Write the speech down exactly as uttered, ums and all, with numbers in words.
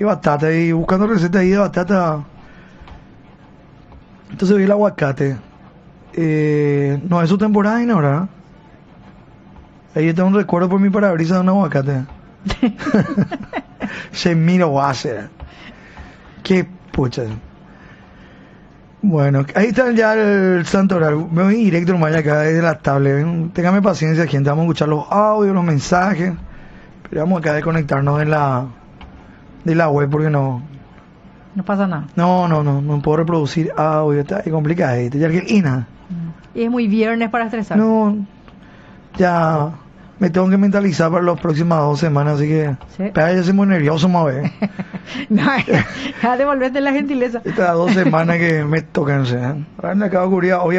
y batata, y buscando recetas ahí de batata. Entonces vi el aguacate. Eh, no es su temporada y no, ¿verdad? Ahí tengo un recuerdo por mi parabrisas de un aguacate. Se mira o hace. Qué pucha. Bueno, ahí está ya el santoral. Me voy directo nomás acá desde la tablet. Téngame paciencia, gente. Vamos a escuchar los audios, los mensajes. Pero vamos acá a desconectarnos de la de la web porque no. No pasa nada. No, no, no. No puedo reproducir audio. Está complicado. Ya que nada. Y es muy viernes para estresar. No. Ya. Me tengo que mentalizar para las próximas dos semanas, así que... ¿Sí? Pero ya soy muy nervioso, más ver. No, ya devolverte la gentileza. Estas dos semanas que me tocan, ¿eh? Ahora me acabo de ocurrir,